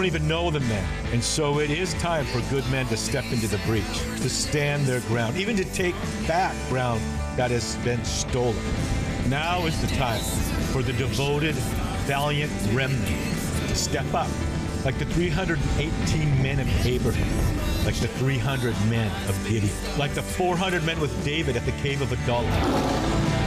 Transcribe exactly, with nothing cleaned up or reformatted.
even know the men. And so it is time for good men to step into the breach, to stand their ground, even to take back ground that has been stolen. Now is the time for the devoted, valiant remnant to step up, like the three hundred eighteen men of Abraham, like the three hundred men of Gideon, like the four hundred men with David at the cave of Adullam.